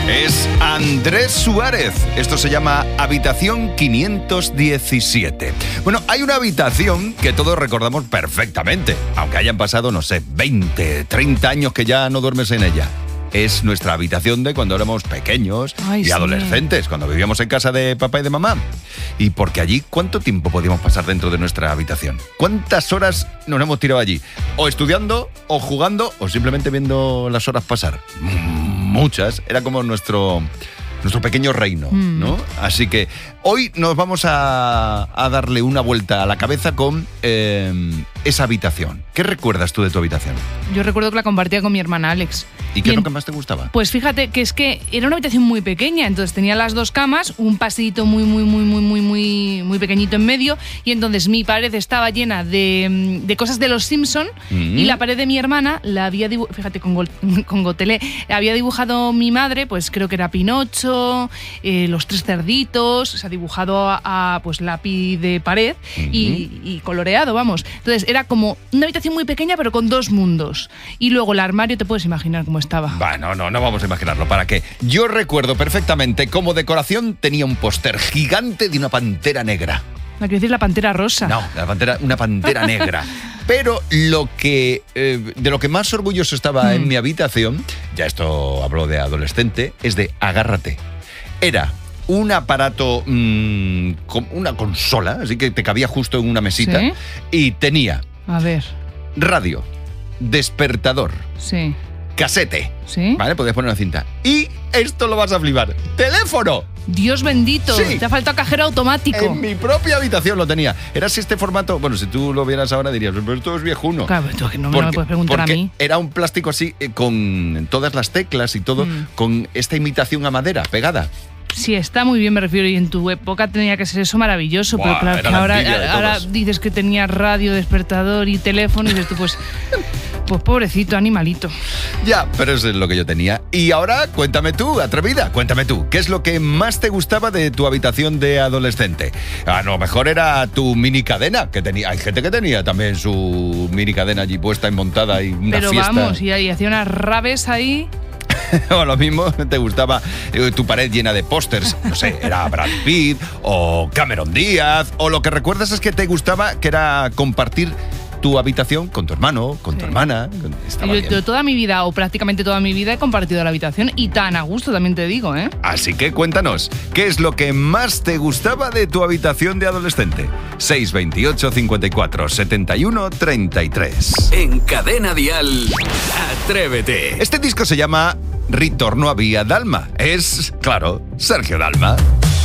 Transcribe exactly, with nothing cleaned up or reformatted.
Es Andrés Suárez. Esto se llama Habitación quinientos diecisiete. Bueno, hay una habitación que todos recordamos perfectamente, aunque hayan pasado, no sé, veinte, treinta años que ya no duermes en ella. Es nuestra habitación de cuando éramos pequeños Ay, y sí. adolescentes, cuando vivíamos en casa de papá y de mamá. Y porque allí, ¿cuánto tiempo podíamos pasar dentro de nuestra habitación? ¿Cuántas horas nos hemos tirado allí? O estudiando, o jugando, o simplemente viendo las horas pasar. Muchas. Era como nuestro... nuestro pequeño reino, Mm. ¿no? Así que hoy nos vamos a, a darle una vuelta a la cabeza con eh, esa habitación. ¿Qué recuerdas tú de tu habitación? Yo recuerdo que la compartía con mi hermana Alex. ¿Y qué es en- lo que más te gustaba? Pues fíjate que es que era una habitación muy pequeña, entonces tenía las dos camas, un pasillito muy, muy, muy, muy, muy, muy, muy pequeñito en medio, y entonces mi pared estaba llena de, de cosas de los Simpson Mm. y la pared de mi hermana la había dibujado, fíjate, con, gol- con gotelé, había dibujado mi madre, pues creo que era Pinocho, eh, los tres cerditos, o sea, dibujado a, a, pues lápiz de pared y, y coloreado, vamos. Entonces era como una habitación muy pequeña pero con dos mundos. Y luego el armario, te puedes imaginar cómo estaba. Va, no, no, no vamos a imaginarlo. ¿Para qué? Yo recuerdo perfectamente como decoración tenía un póster gigante de una pantera negra. La quiero decir la pantera rosa. No, la pantera, una pantera negra. Pero lo que eh, de lo que más orgulloso estaba Mm. en mi habitación, ya esto hablo de adolescente, es de Agárrate. Era un aparato, mmm, con una consola, así que te cabía justo en una mesita, ¿Sí? y tenía A ver, radio, despertador, sí. casete, ¿Sí? ¿vale? Podías poner una cinta. Y esto lo vas a flipar, ¡teléfono! Dios bendito, Sí. te ha faltado cajero automático. En mi propia habitación lo tenía. Era así este formato, bueno, si tú lo vieras ahora dirías, pero esto es viejuno. Claro, pero tú que no me lo puedes preguntar a porque mí. era un plástico así, eh, con todas las teclas y todo, Mm. con esta imitación a madera pegada. Sí, está muy bien, me refiero, y en tu época tenía que ser eso maravilloso, Buah, pero claro, era que la ahora, envidia de ahora todos. dices que tenía radio, despertador y teléfono y dices tú, pues, pues pobrecito, animalito. Ya, pero eso es lo que yo tenía. Y ahora, cuéntame tú, atrevida, cuéntame tú, ¿qué es lo que más te gustaba de tu habitación de adolescente? A lo mejor era tu mini cadena, que tenía, hay gente que tenía también su mini cadena allí puesta y montada y una Pero fiesta. vamos, y ahí hacía unas rabes ahí. O lo mismo, te gustaba eh, tu pared llena de pósters, no sé, era Brad Pitt o Cameron Díaz, o lo que recuerdas es que te gustaba, que era compartir tu habitación con tu hermano, con tu Sí. hermana. con- estaba Yo, bien. yo toda mi vida, o prácticamente toda mi vida, he compartido la habitación y tan a gusto, también te digo, ¿eh? Así que cuéntanos, ¿qué es lo que más te gustaba de tu habitación de adolescente? seis veintiocho, cincuenta y cuatro, setenta y uno, treinta y tres. En Cadena Dial, Atrévete. Este disco se llama Ritorno a Vía Dalma. Es, claro, Sergio Dalma.